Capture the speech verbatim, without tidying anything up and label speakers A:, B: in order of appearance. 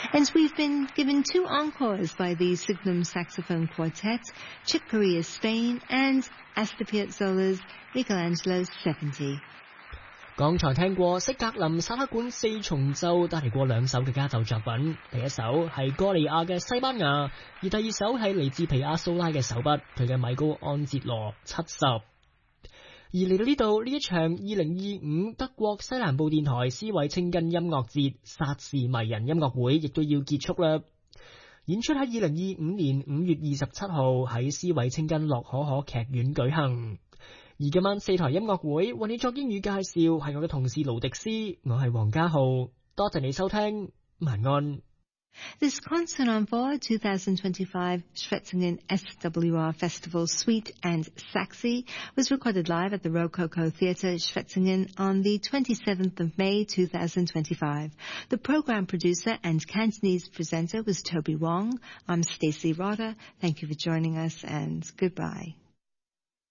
A: And we've been given two encores by the Signum Saxophone Quartet, Chick Corea's Spain and Astor Piazzolla's Michelangelo's seventy。
B: 剛才聽過色格林薩克管四重奏帶嚟過兩首嘅家奏作品，第一首係歌利亞嘅西班牙，而第二首係嚟自皮亞蘇拉嘅手筆，佢嘅米高安哲羅七十。而嚟到呢度，呢一場二零二五德國西南部電台斯韋清根音樂節薩士迷人音樂會亦都要結束啦。演出喺二零二五年五月二十七號喺斯韋清根洛可可劇院舉行。而今晚四台音樂會為你作英語介紹係我嘅同事盧迪斯，我係黃家浩，多謝你收聽，晚安。
A: This Concert Envoi twenty twenty-five Schwetzingen S W R Festival Suite and Saxy was recorded live at the Rococo Theatre, Schwetzingen on the twenty-seventh of May twenty twenty-five. The program producer and Cantonese presenter was Toby Wong. I'm Stacey Rotter. Thank you for joining us and goodbye.